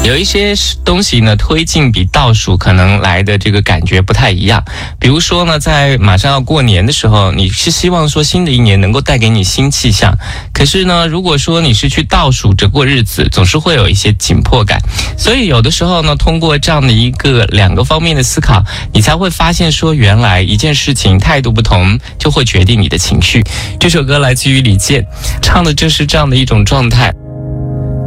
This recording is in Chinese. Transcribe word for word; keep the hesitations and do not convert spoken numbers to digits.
有一些东西呢，推进比倒数可能来的这个感觉不太一样。比如说呢，在马上要过年的时候，你是希望说新的一年能够带给你新气象，可是呢，如果说你是去倒数着过日子，总是会有一些紧迫感。所以有的时候呢，通过这样的一个两个方面的思考，你才会发现说，原来一件事情态度不同，就会决定你的情绪。这首歌来自于李健，唱的就是这样的一种状态。